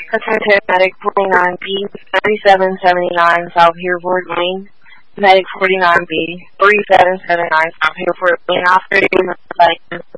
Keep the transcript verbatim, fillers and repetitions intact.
Attention Medic forty-nine B, thirty-seven seventy-nine South Hereford Lane. Medic forty-nine B, thirty-seven seventy-nine South Hereford Lane, operating the site.